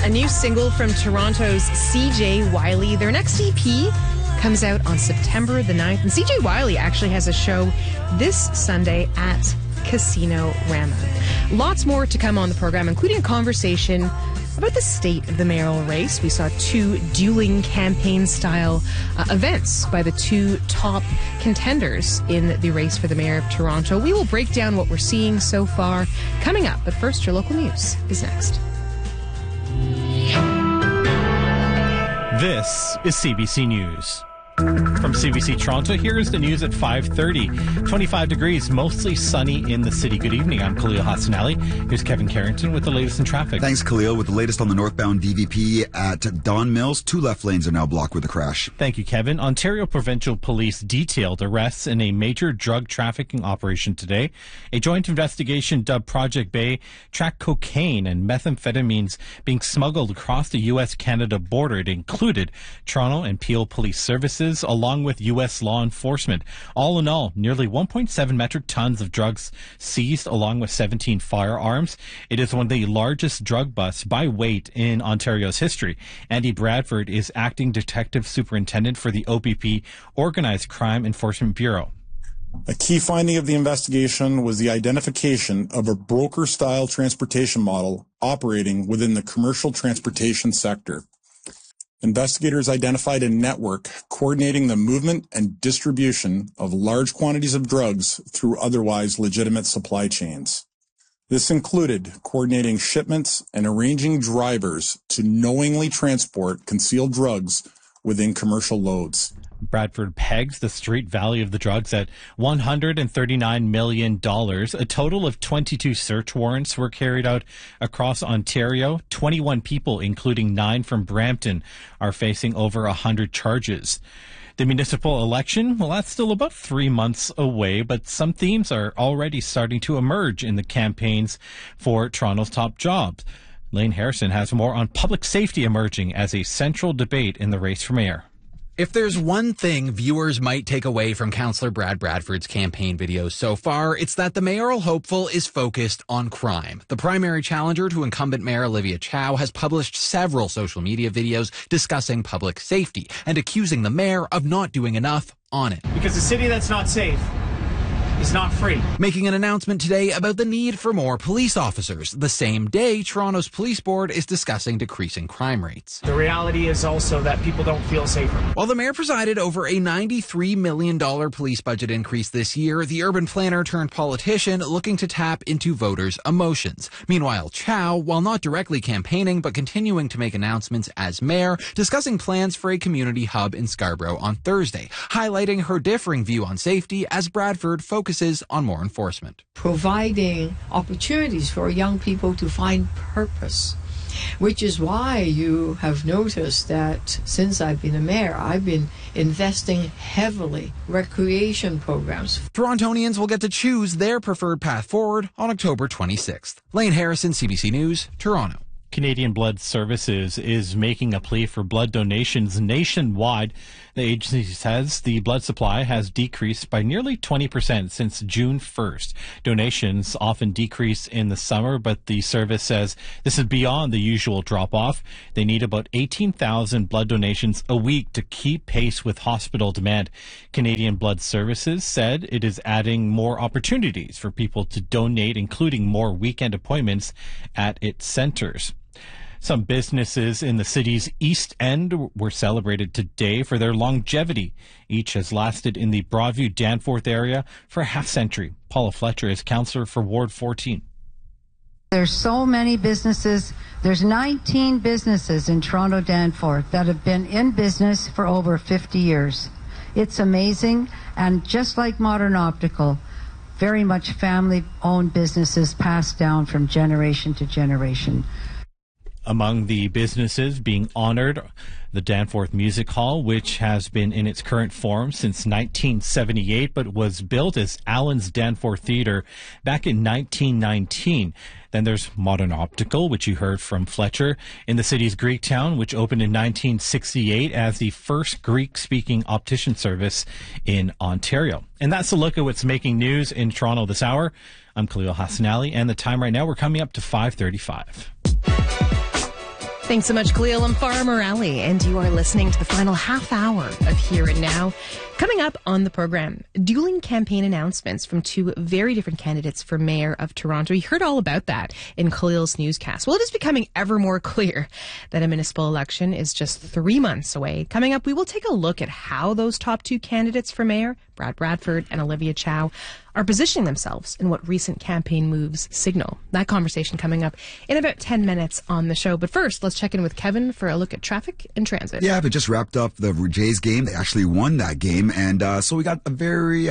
A new single from Toronto's CJ Wiley. Their next EP comes out on September the 9th. And CJ Wiley actually has a show this Sunday at Casino Rama. Lots more to come on the program, including a conversation about the state of the mayoral race. We saw two dueling campaign-style events by the two top contenders in the race for the mayor of Toronto. We will break down what we're seeing so far coming up. But first, your local news is next. This is CBC News. From CBC Toronto, here is the news at 5:30. 25 degrees, mostly sunny in the city. Good evening. I'm Khalil Hassanali. Here's Kevin Carrington with the latest in traffic. Thanks, Khalil. With the latest on the northbound DVP at Don Mills, 2 left lanes are now blocked with a crash. Thank you, Kevin. Ontario Provincial Police detailed arrests in a major drug trafficking operation today. A joint investigation dubbed Project Bay tracked cocaine and methamphetamines being smuggled across the U.S.-Canada border. It included Toronto and Peel Police Services, along with U.S. law enforcement. All in all, nearly 1.7 metric tons of drugs seized, along with 17 firearms. It is one of the largest drug busts by weight in Ontario's history. Andy Bradford is acting detective superintendent for the OPP Organized Crime Enforcement Bureau. A key finding of the investigation was the identification of a broker-style transportation model operating within the commercial transportation sector. Investigators identified a network coordinating the movement and distribution of large quantities of drugs through otherwise legitimate supply chains. This included coordinating shipments and arranging drivers to knowingly transport concealed drugs within commercial loads. Bradford pegs the street value of the drugs at $139 million. A total of 22 search warrants were carried out across Ontario. 21 people, including 9 from Brampton, are facing over 100 charges. The municipal election, well, that's still about 3 months away, but some themes are already starting to emerge in the campaigns for Toronto's top jobs. Lane Harrison has more on public safety emerging as a central debate in the race for mayor. If there's one thing viewers might take away from Councillor Brad Bradford's campaign videos so far, it's that the mayoral hopeful is focused on crime. The primary challenger to incumbent Mayor Olivia Chow has published several social media videos discussing public safety and accusing the mayor of not doing enough on it. Because a city that's not safe is not free. Making an announcement today about the need for more police officers, the same day Toronto's police board is discussing decreasing crime rates. The reality is also that people don't feel safer. While the mayor presided over a $93 million police budget increase this year, the urban planner turned politician looking to tap into voters' emotions. Meanwhile, Chow, while not directly campaigning but continuing to make announcements as mayor, discussing plans for a community hub in Scarborough on Thursday, highlighting her differing view on safety as Bradford focuses on more enforcement. Providing opportunities for young people to find purpose, which is why you have noticed that since I've been a mayor, I've been investing heavily recreation programs. Torontonians will get to choose their preferred path forward on October 26th. Lane Harrison, CBC News, Toronto. Canadian Blood Services is making a plea for blood donations nationwide. The agency says the blood supply has decreased by nearly 20% since June 1st. Donations often decrease in the summer, but the service says this is beyond the usual drop-off. They need about 18,000 blood donations a week to keep pace with hospital demand. Canadian Blood Services said it is adding more opportunities for people to donate, including more weekend appointments at its centers. Some businesses in the city's East End were celebrated today for their longevity. Each has lasted in the Broadview Danforth area for a half-century. Paula Fletcher is councillor for Ward 14. There's so many businesses. There's 19 businesses in Toronto Danforth that have been in business for over 50 years. It's amazing, and just like Modern Optical, very much family-owned businesses passed down from generation to generation. Among the businesses being honored, the Danforth Music Hall, which has been in its current form since 1978, but was built as Allen's Danforth Theatre back in 1919. Then there's Modern Optical, which you heard from Fletcher, in the city's Greektown, which opened in 1968 as the first Greek-speaking optician service in Ontario. And that's a look at what's making news in Toronto this hour. I'm Khalil Hassanali, and the time right now, we're coming up to 5:35. Thanks so much, Khalil. I'm Farah Morelli, and you are listening to the final half hour of Here and Now. Coming up on the program, dueling campaign announcements from two very different candidates for mayor of Toronto. You heard all about that in Khalil's newscast. Well, it is becoming ever more clear that a municipal election is just 3 months away. Coming up, we will take a look at how those top two candidates for mayor, Brad Bradford and Olivia Chow, are positioning themselves and what recent campaign moves signal. That conversation coming up in about 10 minutes on the show. But first, let's check in with Kevin for a look at traffic and transit. Yeah, they just wrapped up the Jays game. They actually won that game. And so we got a very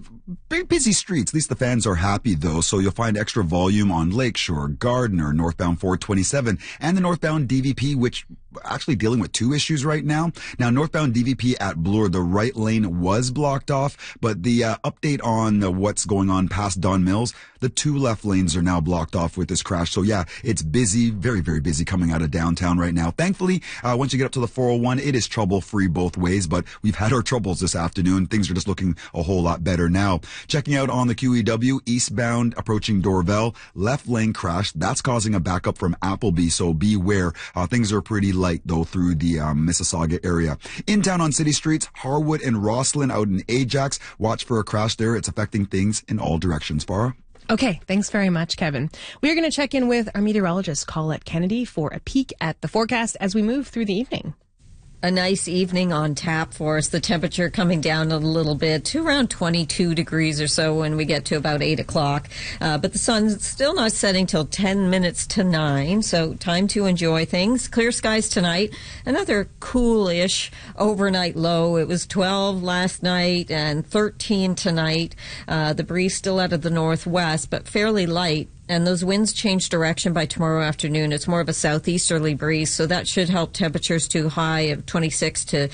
busy streets. At least the fans are happy, though. So you'll find extra volume on Lakeshore, Gardiner, northbound 427, and the northbound DVP, which actually dealing with two issues right now. Now, northbound DVP at Bloor, the right lane was blocked off, but the update on what's going on past Don Mills, the two left lanes are now blocked off with this crash. So yeah, it's busy, very, very busy coming out of downtown right now. Thankfully, once you get up to the 401, it is trouble-free both ways, but we've had our troubles this afternoon. Things are just looking a whole lot better now. Checking out on the QEW, eastbound approaching Dorval, left lane crash. That's causing a backup from Appleby, so beware. Things are pretty light, though, through the Mississauga area. In town on city streets, Harwood and Rosslyn out in Ajax. Watch for a crash there. It's affecting things in all directions. Farah? Okay, thanks very much, Kevin. We are going to check in with our meteorologist, Colette Kennedy, for a peek at the forecast as we move through the evening. A nice evening on tap for us. The temperature coming down a little bit to around 22 degrees or so when we get to about 8 o'clock. But the sun's still not setting till 10 minutes to 9, so time to enjoy things. Clear skies tonight. Another coolish overnight low. It was 12 last night and 13 tonight. The breeze still out of the northwest, but fairly light. And those winds change direction by tomorrow afternoon. It's more of a southeasterly breeze, so that should help temperatures to high of 26 to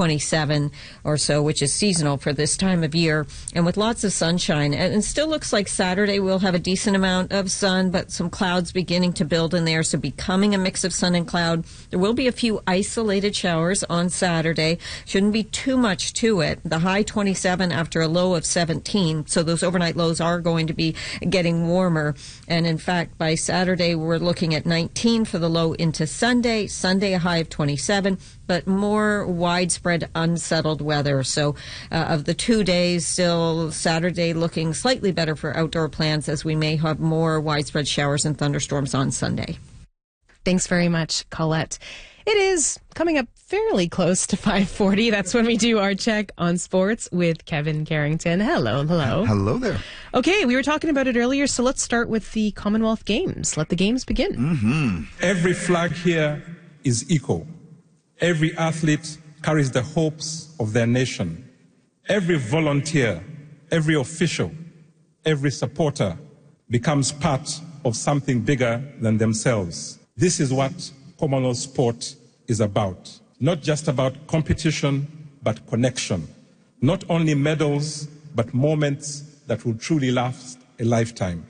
27 or so, which is seasonal for this time of year. And with lots of sunshine. And it still looks like Saturday we'll have a decent amount of sun, but some clouds beginning to build in there, so becoming a mix of sun and cloud. There will be a few isolated showers on Saturday. Shouldn't be too much to it. The high 27 after a low of 17, so those overnight lows are going to be getting warmer. And in fact, by Saturday, we're looking at 19 for the low into Sunday. Sunday, a high of 27, but more widespread unsettled weather. So of the 2 days, still Saturday looking slightly better for outdoor plans, as we may have more widespread showers and thunderstorms on Sunday. Thanks very much, Colette. It is coming up fairly close to 5:40. That's when we do our check on sports with Kevin Carrington. Hello. Hello there. Okay, we were talking about it earlier, so let's start with the Commonwealth Games. Let the games begin. Mm-hmm. Every flag here is equal. Every athlete carries the hopes of their nation. Every volunteer, every official, every supporter becomes part of something bigger than themselves. This is what Commonwealth sport is about. Not just about competition, but connection. Not only medals, but moments that will truly last a lifetime.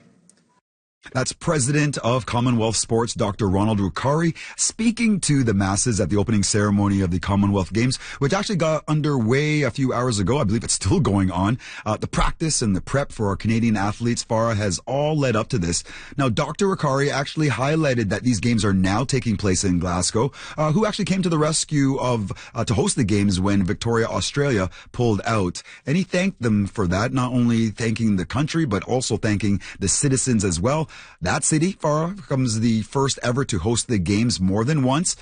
That's President of Commonwealth Sports, Dr. Ronald Rukari, speaking to the masses at the opening ceremony of the Commonwealth Games, which actually got underway a few hours ago. I believe it's still going on. The practice and the prep for our Canadian athletes, Farah, has all led up to this. Now, Dr. Rukari actually highlighted that these games are now taking place in Glasgow, who actually came to the rescue of to host the games when Victoria, Australia pulled out. And he thanked them for that, not only thanking the country, but also thanking the citizens as well. That city, Farah, becomes the first ever to host the games more than once.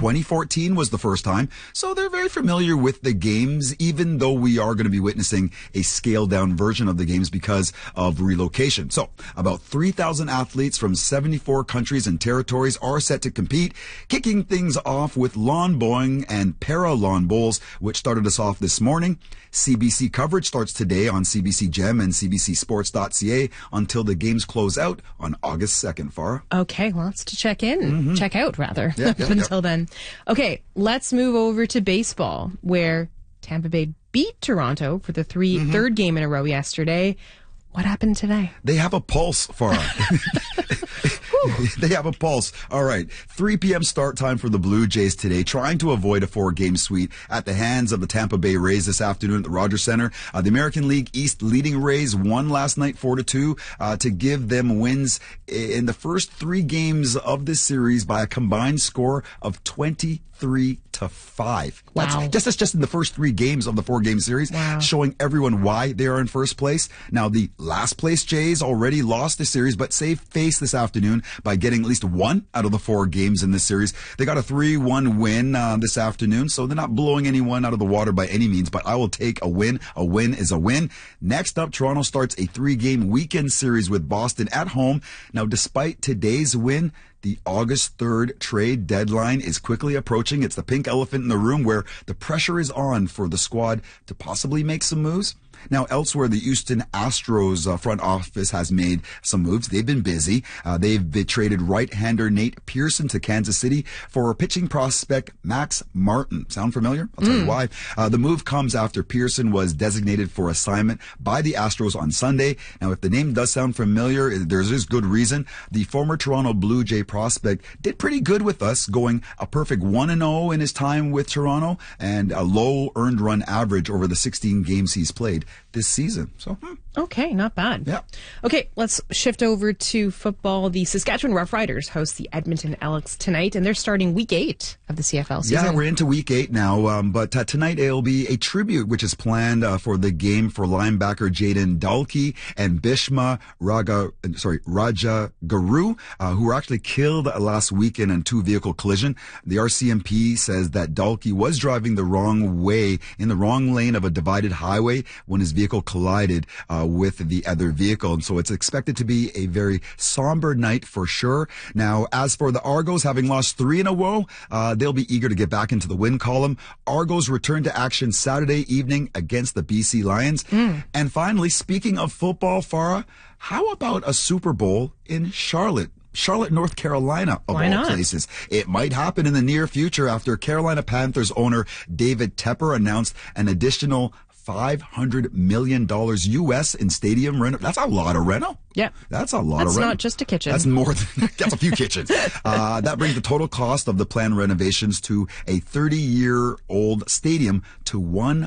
2014 was the first time. So they're very familiar with the games, even though we are going to be witnessing a scaled down version of the games because of relocation. So about 3,000 athletes from 74 countries and territories are set to compete, kicking things off with lawn bowling and para-lawn bowls, which started us off this morning. CBC coverage starts today on CBC Gem and CBCSports.ca until the games close out on August 2nd, Farah. Okay, lots to check out rather, Yeah, until then. Okay, let's move over to baseball, where Tampa Bay beat Toronto for the third game in a row yesterday. What happened today? They have a pulse, Farah. They have a pulse. All right. 3 p.m. start time for the Blue Jays today, trying to avoid a 4-game sweep at the hands of the Tampa Bay Rays this afternoon at the Rogers Center. The American League East leading Rays won last night 4-2 to give them wins in the first 3 games of this series by a combined score of 23-5. Wow. That's just in the first 3 games of the 4-game series, showing everyone why they are in first place. Now, the last place Jays already lost the series, but saved face this afternoon by getting at least 1 out of the 4 games in this series. They got a 3-1 win this afternoon, so they're not blowing anyone out of the water by any means, but I will take a win. A win is a win. Next up, Toronto starts a 3-game weekend series with Boston at home. Now, despite today's win, the August 3rd trade deadline is quickly approaching. It's the pink elephant in the room where the pressure is on for the squad to possibly make some moves. Now, elsewhere, the Houston Astros front office has made some moves. They've been busy. They've traded right-hander Nate Pearson to Kansas City for pitching prospect Max Martin. Sound familiar? I'll tell you why. The move comes after Pearson was designated for assignment by the Astros on Sunday. Now, if the name does sound familiar, there's good reason. The former Toronto Blue Jay prospect did pretty good with us, going a perfect 1-0 in his time with Toronto and a low earned run average over the 16 games he's played this season. So, okay, not bad. Yeah. Okay, let's shift over to football. The Saskatchewan Roughriders host the Edmonton Elks tonight, and they're starting week 8 of the CFL season. Yeah, we're into week 8 now, but tonight it'll be a tribute which is planned for the game for linebacker Jaden Dalkey and Bhishma Rajaguru, who were actually killed last weekend in a 2-vehicle collision. The RCMP says that Dalkey was driving the wrong way in the wrong lane of a divided highway when his vehicle collided with the other vehicle. And so it's expected to be a very somber night for sure. Now, as for the Argos, having lost 3 in a row, they'll be eager to get back into the win column. Argos return to action Saturday evening against the BC Lions. And finally, speaking of football, Farah, how about a Super Bowl in Charlotte, North Carolina, of all places? It might happen in the near future after Carolina Panthers owner David Tepper announced an additional $500 million US in stadium reno. That's a lot of reno. Yeah. That's a lot of That's reno. not just a kitchen. That's more than, that's a few kitchens. That brings the total cost of the planned renovations to a 30-year-old stadium to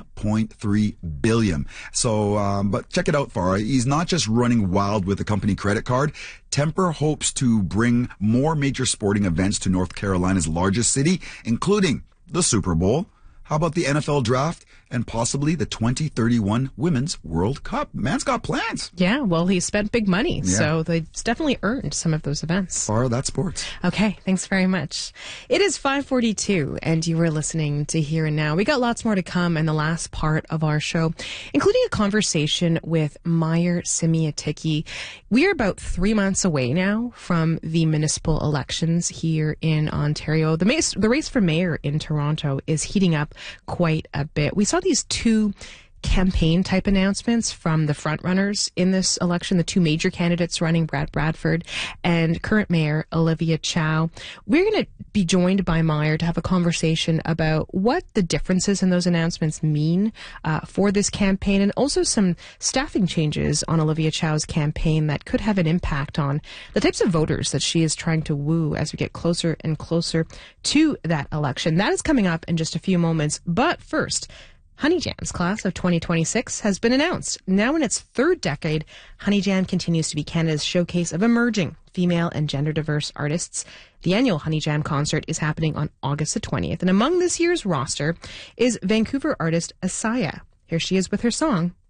$1.3 billion. So, but check it out, Farah. He's not just running wild with the company credit card. Tepper hopes to bring more major sporting events to North Carolina's largest city, including the Super Bowl. How about the NFL draft and possibly the 2031 Women's World Cup? Man's got plans. Yeah, well, he spent big money, so they've definitely earned some of those events. Farah, that's sports. Okay, thanks very much. It is 5:42, and you were listening to Here and Now. We got lots more to come in the last part of our show, including a conversation with Meyer Simiatiki. We are about 3 months away now from the municipal elections here in Ontario. The race for mayor in Toronto is heating up quite a bit. We saw these 2 campaign type announcements from the front runners in this election, the 2 major candidates running, Brad Bradford and current mayor Olivia Chow. We're going to be joined by Meyer to have a conversation about what the differences in those announcements mean for this campaign, and also some staffing changes on Olivia Chow's campaign that could have an impact on the types of voters that she is trying to woo as we get closer and closer to that election. That is coming up in just a few moments. But first, Honey Jam's class of 2026 has been announced. Now in its 3rd decade, Honey Jam continues to be Canada's showcase of emerging female and gender diverse artists. The annual Honey Jam concert is happening on August the 20th. And among this year's roster is Vancouver artist Asaya. Here she is with her song,